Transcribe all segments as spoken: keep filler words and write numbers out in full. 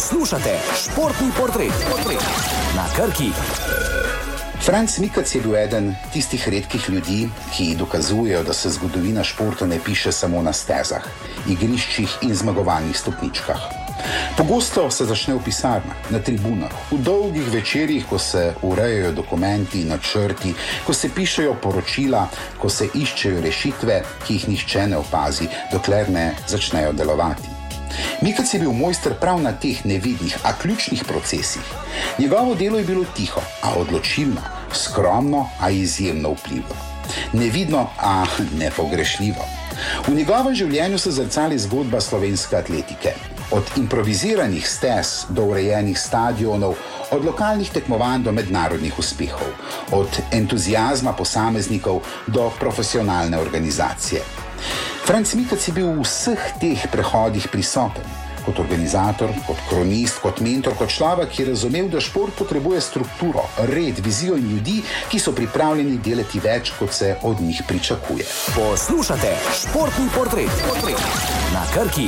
Poslušate športni portret na Krki. Franc Mikec je bil eden tistih redkih ljudi, ki dokazujejo, da se zgodovina športa ne piše samo na stezah, igriščih in zmagovalnih stopničkah. Pogosto se začne v pisarnah, na tribunah, v dolgih večerjih, ko se urejajo dokumenti, načrti, ko se pišejo poročila, ko se iščejo rešitve, ki jih nihče ne opazi, dokler ne začnejo delovati. Mikec je bil mojster prav na teh nevidnih, a ključnih procesih. Njegovo delo je bilo tiho, a odločilno, skromno, a izjemno vplivno. Nevidno, a nepogrešljivo. V njegovem življenju se zrcali zgodba slovenske atletike. Od improviziranih stez do urejenih stadionov, od lokalnih tekmovanj do mednarodnih uspehov, od entuziazma posameznikov do profesionalne organizacije. Franc Mikec je bil v vseh teh prehodih prisoten, kot organizator, kot kronist, kot mentor, kot človek, ki je razumel, da šport potrebuje strukturo, red, vizijo in ljudi, ki so pripravljeni delati več, kot se od njih pričakuje. Poslušate športni portret na Krki.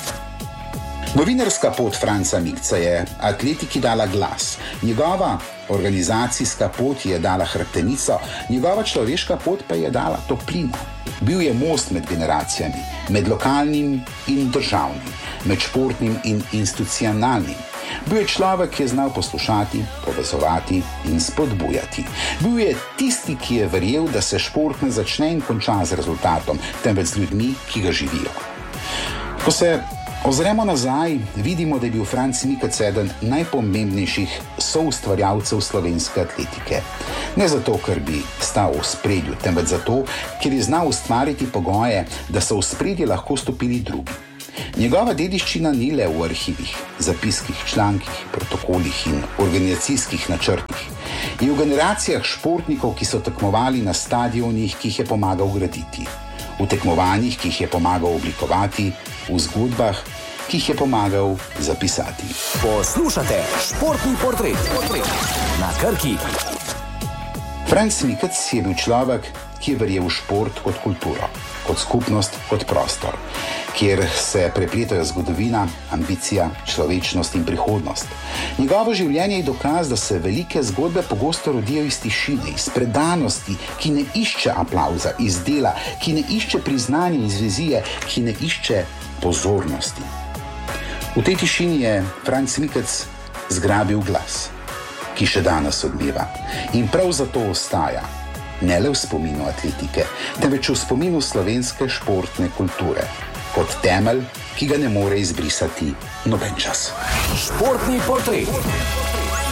Novinarska pot Franca Mikca je atletiki dala glas, njegova organizacijska pot je dala hrbtenico, njegova človeška pot pa je dala toplino. Bil je most med generacijami, med lokalnim in državnim, med športnim in institucionalnim. Bil je človek, ki je znal poslušati, povezovati in spodbujati. Bil je tisti, ki je verjel, da se šport ne začne in konča z rezultatom, temveč z ljudmi, ki ga živijo. Ko se ozremo nazaj, vidimo, da je bil Franc Mikec eden najpomembnejših soustvarjalcev slovenske atletike. Ne zato, ker bi stal v spredju, temveč zato, ker je znal ustvariti pogoje, da so v spredje lahko stopili drugi. Njegova dediščina ni le v arhivih, zapiskih, člankih, protokolih in organizacijskih načrtih. Je v generacijah športnikov, ki so tekmovali na stadionih, ki jih je pomagal graditi, v tekmovanjih, ki jih je pomagal oblikovati, v zgodbah, ki jih je pomagal zapisati. Poslušate športni portret na Krki. Franc Mikec je bil človek, ki je verjel v šport kot kulturo, kot skupnost, kot prostor, kjer se prepletajo zgodovina, ambicija, človečnost in prihodnost. Njegovo življenje je dokaz, da se velike zgodbe pogosto rodijo iz tišine, iz predanosti, ki ne išče aplavza, iz dela, ki ne išče priznanja, iz vizije, ki ne išče pozornosti. V tej tišini je Franc Mikec zgrabil glas, ki še danes odmeva. In prav zato ostaja, ne le v spominu atletike, temveč v spominu slovenske športne kulture, kot temelj, ki ga ne more izbrisati noben čas. Športni portret.